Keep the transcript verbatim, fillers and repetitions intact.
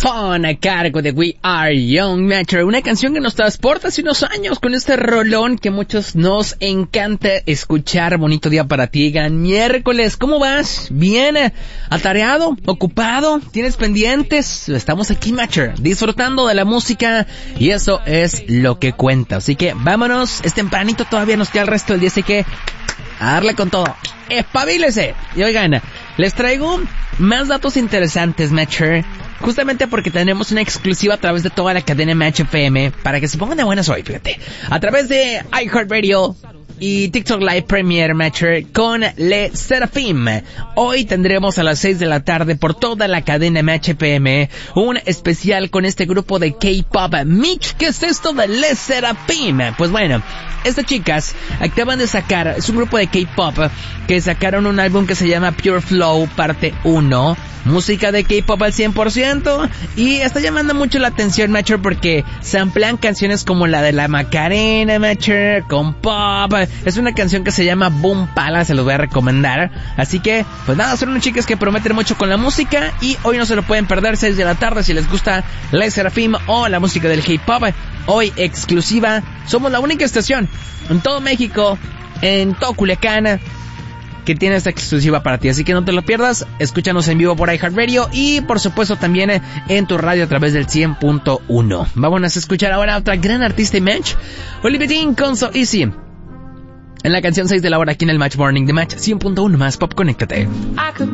Fun a cargo de We Are Young Metro, una canción que nos transporta hace unos años con este rolón que muchos nos encanta escuchar. Bonito día para ti, gran miércoles. ¿Cómo vas? ¿Bien? ¿Atareado? ¿Ocupado? ¿Tienes pendientes? Estamos aquí, Metro, disfrutando de la música y eso es lo que cuenta. Así que vámonos, es tempranito, todavía nos queda el resto del día, así que a darle con todo. ¡Espabilese! Y oigan, les traigo más datos interesantes, Matcher, justamente porque tenemos una exclusiva a través de toda la cadena Match F M, para que se pongan de buenas hoy, fíjate. A través de iHeartRadio y TikTok Live Premier Matcher con Le Serafim. Hoy tendremos a las seis de la tarde por toda la cadena Match F M un especial con este grupo de K-pop. Mitch, ¿qué es esto de Le Serafim? Pues bueno, estas chicas acaban de sacar, es un grupo de K-pop que sacaron un álbum que se llama Pure Flow parte uno. Música de K-pop al cien por ciento. Y está llamando mucho la atención, Matcher, porque samplean canciones como la de la Macarena, Matcher, con pop. Es una canción que se llama Boom Pala, se los voy a recomendar. Así que, pues nada, son unas chicas que prometen mucho con la música. Y hoy no se lo pueden perder, seis de la tarde, si les gusta Le Serafim o la música del K-pop. Hoy exclusiva, somos la única estación en todo México, en todo Culiacán, que tiene esta exclusiva para ti, así que no te lo pierdas. Escúchanos en vivo por iHeartRadio y por supuesto también en tu radio a través del cien punto uno. Vámonos a escuchar ahora a otra gran artista y Match, Olivia Dean con So Easy, en la canción seis de la hora aquí en el Match Morning de Match cien punto uno más Pop. Conéctate.